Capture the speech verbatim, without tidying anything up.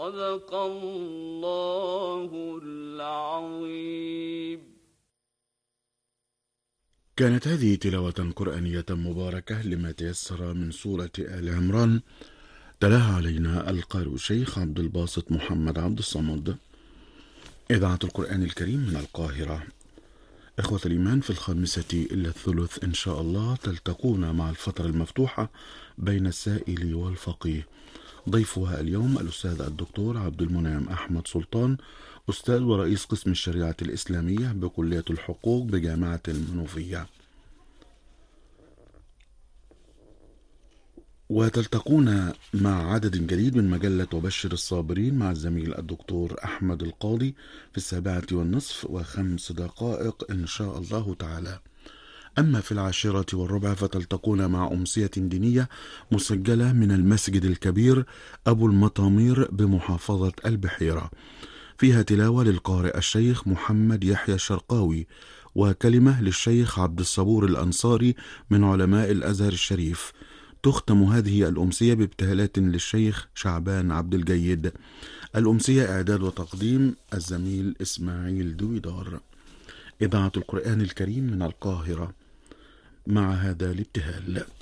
صدق الله العظيم. كانت هذه تلاوة قرآنية مباركة لما تيسر من سورة آل عمران، تلاها علينا القارئ الشيخ عبد الباسط محمد عبد الصمد. إذاعة القرآن الكريم من القاهرة. إخوة الإيمان، في الخامسة إلا الثلث إن شاء الله تلتقون مع الفترة المفتوحة بين السائل والفقيه. ضيفها اليوم الأستاذ الدكتور عبد المنعم أحمد سلطان، أستاذ ورئيس قسم الشريعة الإسلامية بكلية الحقوق بجامعة المنوفية. وتلتقون مع عدد جديد من مجلة وبشر الصابرين مع الزميل الدكتور أحمد القاضي في السابعة والنصف وخمس دقائق إن شاء الله تعالى. أما في العاشرة والربع فتلتقون مع أمسية دينية مسجلة من المسجد الكبير أبو المطامير بمحافظة البحيرة، فيها تلاوة للقارئ الشيخ محمد يحيى الشرقاوي وكلمة للشيخ عبد الصبور الأنصاري من علماء الأزهر الشريف. تختم هذه الأمسية بابتهالات للشيخ شعبان عبد الجيد. الأمسية إعداد وتقديم الزميل إسماعيل دويدار. إذاعة القرآن الكريم من القاهرة. مع هذا الابتهال.